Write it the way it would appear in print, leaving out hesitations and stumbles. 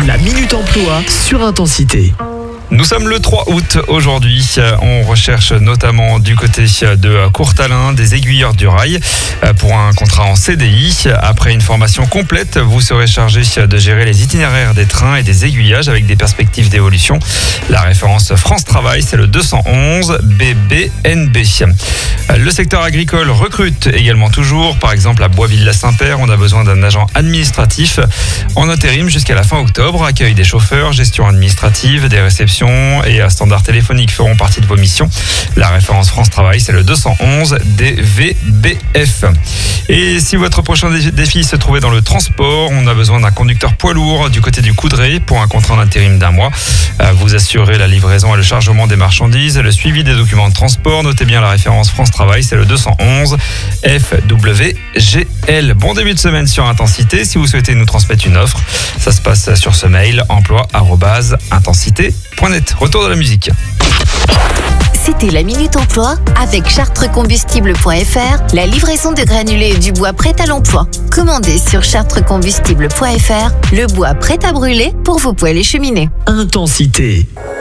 La Minute Emploi sur Intensité. Nous sommes le 3 août aujourd'hui. On recherche notamment du côté de Courtalin des aiguilleurs du rail pour un contrat en CDI. Après une formation complète, vous serez chargé de gérer les itinéraires des trains et des aiguillages avec des perspectives d'évolution. La référence France Travail, c'est le 211 BBNB. Le secteur agricole recrute également toujours. Par exemple, à Boisville-la-Saint-Père, on a besoin d'un agent administratif en intérim jusqu'à la fin octobre. Accueil des chauffeurs, gestion administrative, des réceptions et un standard téléphonique feront partie de vos missions. La référence France Travail, c'est le 211 DVBF. Et si votre prochain défi se trouvait dans le transport, on a besoin d'un conducteur poids lourd du côté du Coudray pour un contrat d'intérim d'1 mois. Vous assurez la livraison et le chargement des marchandises, le suivi des documents de transport. Notez bien la référence France Travail, c'est le 211 FWGL. Bon début de semaine sur Intensité. Si vous souhaitez nous transmettre une offre, ça se passe sur ce mail emploi@intensité.net. Retour de la musique. C'était la Minute Emploi avec chartrecombustible.fr, la livraison de granulés et du bois prêt à l'emploi. Commandez sur chartrecombustible.fr le bois prêt à brûler pour vos poêles et cheminées. Intensité.